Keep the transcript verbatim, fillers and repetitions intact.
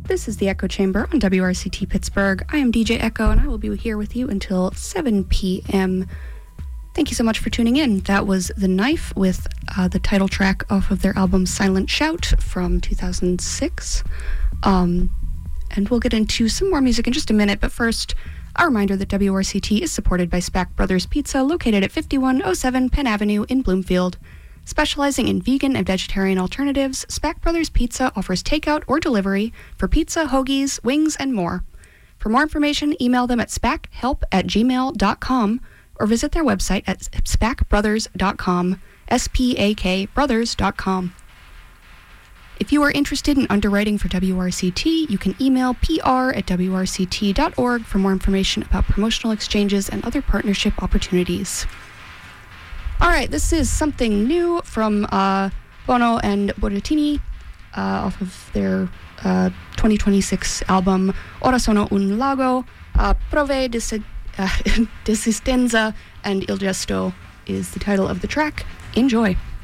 This is the Echo Chamber on W R C T Pittsburgh. I am D J Echo, and I will be here with you until seven p.m. Thank you so much for tuning in. That was The Knife with uh, the title track off of their album Silent Shout from two thousand six. Um, and we'll get into some more music in just a minute, but first, a reminder that W R C T is supported by Spack Brothers Pizza, located at fifty-one oh seven Penn Avenue in Bloomfield. Specializing in vegan and vegetarian alternatives, Spack Brothers Pizza offers takeout or delivery for pizza, hoagies, wings, and more. For more information, email them at spackhelp at gmail dot com or visit their website at spack brothers dot com, S P A K brothers dot com. If you are interested in underwriting for W R C T, you can email P R at W R C T dot org for more information about promotional exchanges and other partnership opportunities. All right, this is something new from uh, Bono and Borratini uh, off of their uh, twenty twenty-six album Ora sono un lago. Uh, Prove di uh, Desistenza and Il Gesto is the title of the track. Enjoy.